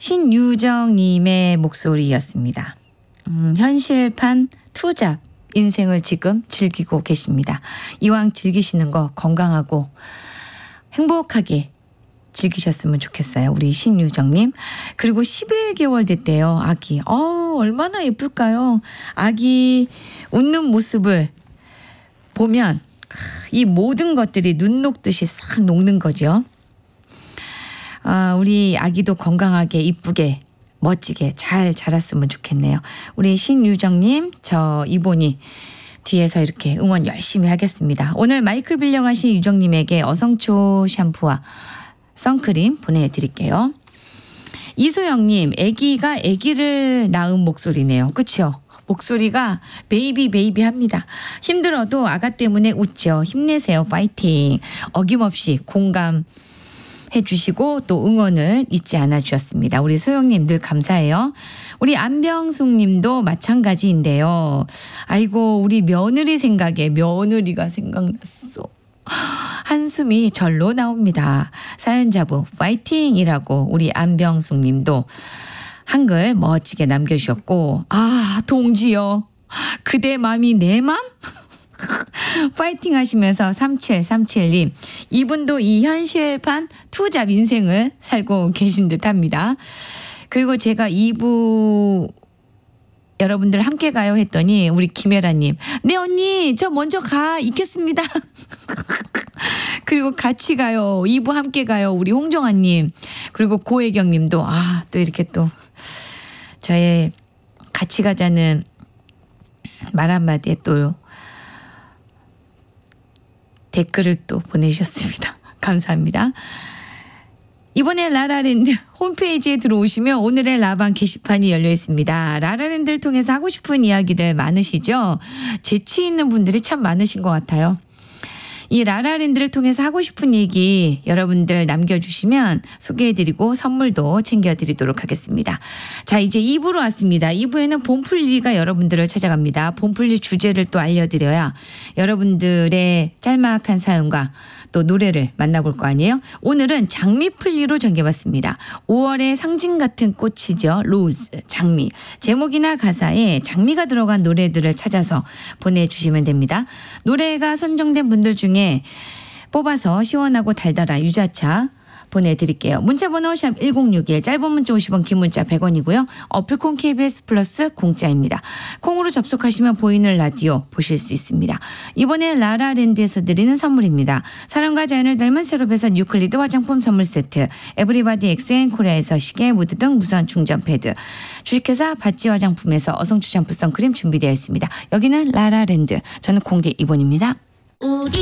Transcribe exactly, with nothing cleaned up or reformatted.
신유정님의 목소리였습니다. 음, 현실판 투잡 인생을 지금 즐기고 계십니다. 이왕 즐기시는 거 건강하고 행복하게 즐기셨으면 좋겠어요. 우리 신유정님. 그리고 십일 개월 됐대요. 아기. 어우, 얼마나 예쁠까요? 아기 웃는 모습을 보면 이 모든 것들이 눈 녹듯이 싹 녹는 거죠. 아, 우리 아기도 건강하게 이쁘게 멋지게 잘 자랐으면 좋겠네요. 우리 신유정님, 저 이본이 뒤에서 이렇게 응원 열심히 하겠습니다. 오늘 마이크 빌려가신 유정님에게 어성초 샴푸와 선크림 보내드릴게요. 이소영님, 아기가 아기를 낳은 목소리네요. 그렇죠? 목소리가 베이비 베이비 합니다. 힘들어도 아가 때문에 웃죠. 힘내세요. 파이팅. 어김없이 공감 해주시고 또 응원을 잊지 않아 주셨습니다. 우리 소영님 늘 감사해요. 우리 안병숙 님도 마찬가지인데요. 아이고 우리 며느리 생각에 며느리가 생각났어. 한숨이 절로 나옵니다. 사연자부 파이팅이라고 우리 안병숙 님도 한글 멋지게 남겨주셨고, 아 동지여 그대 맘이 내 맘? 파이팅 하시면서 삼칠삼칠 님, 이분도 이 현실판 투잡 인생을 살고 계신 듯 합니다. 그리고 제가 이 부 여러분들 함께 가요 했더니 우리 김혜라님, 네 언니 저 먼저 가 있겠습니다. 그리고 같이 가요. 이 부 함께 가요. 우리 홍정아님, 그리고 고혜경님도 아 또 이렇게 또 저의 같이 가자는 말 한마디에 또 댓글을 또 보내주셨습니다. 감사합니다. 이번에 라라랜드 홈페이지에 들어오시면 오늘의 라방 게시판이 열려 있습니다. 라라랜드를 통해서 하고 싶은 이야기들 많으시죠? 재치 있는 분들이 참 많으신 것 같아요. 이 라라랜드를 통해서 하고 싶은 얘기 여러분들 남겨주시면 소개해드리고 선물도 챙겨드리도록 하겠습니다. 자, 이제 이 부로 왔습니다. 이 부에는 봄풀리가 여러분들을 찾아갑니다. 봄풀리 주제를 또 알려드려야 여러분들의 짤막한 사연과 또 노래를 만나볼 거 아니에요? 오늘은 장미풀리로 정해봤습니다. 오월의 상징 같은 꽃이죠. 로즈, 장미. 제목이나 가사에 장미가 들어간 노래들을 찾아서 보내주시면 됩니다. 노래가 선정된 분들 중에 뽑아서 시원하고 달달한 유자차 보내드릴게요. 문자번호 샵 일공육일, 짧은 문자 오십 원, 긴 문자 백 원이고요. 어플콘 케이비에스 플러스 공짜입니다. 콩으로 접속하시면 보이는 라디오 보실 수 있습니다. 이번에 라라랜드에서 드리는 선물입니다. 사랑과 자연을 닮은 세로베서 뉴클리드 화장품 선물 세트, 에브리바디 엑센코리아에서 시계, 무드 등 무선 충전 패드, 주식회사 바찌 화장품에서 어성초 샴푸 선크림 준비되어 있습니다. 여기는 라라랜드, 저는 공개 이본입니다. 우리